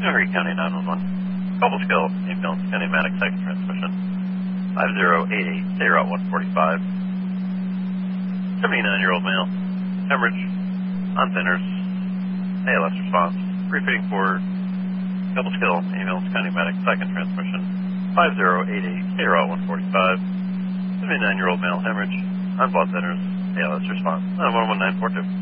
Henry County 911. Cobble Skill, ambulance, kinematic second transmission. 5088, stay route 145. 79-year-old male. Hemorrhage. On thinners. ALS response. Refitting for Cobble Skill, ambulance, kinematic second transmission. 5088, stay route 145. 79-year-old male. Hemorrhage. On blood thinners. ALS response. 11942.